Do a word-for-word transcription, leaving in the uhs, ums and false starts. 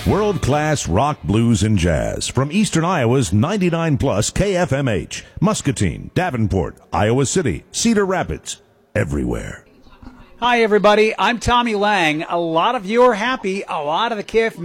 World-class rock, blues, and jazz from Eastern Iowa's ninety-nine plus K F M H, Muscatine, Davenport, Iowa City, Cedar Rapids, everywhere. Hi, everybody. I'm Tommy Lang. A lot of you are happy. A lot of the K F M